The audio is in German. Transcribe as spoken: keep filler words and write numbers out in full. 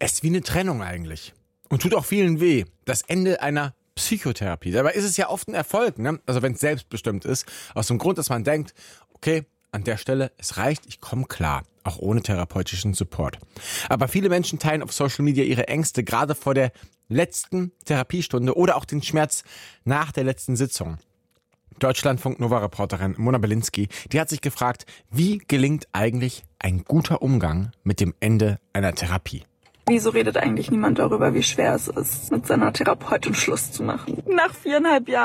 Es ist wie eine Trennung eigentlich. Und tut auch vielen weh. Das Ende einer Psychotherapie. Dabei ist es ja oft ein Erfolg, ne? Also wenn es selbstbestimmt ist. Aus dem Grund, dass man denkt, okay, an der Stelle, es reicht, ich komme klar. Auch ohne therapeutischen Support. Aber viele Menschen teilen auf Social Media ihre Ängste, gerade vor der letzten Therapiestunde oder auch den Schmerz nach der letzten Sitzung. Deutschlandfunk-Nova-Reporterin Mona Belinsky, die hat sich gefragt, wie gelingt eigentlich ein guter Umgang mit dem Ende einer Therapie? Wieso redet eigentlich niemand darüber, wie schwer es ist, mit seiner Therapeutin Schluss zu machen? Nach viereinhalb Jahren.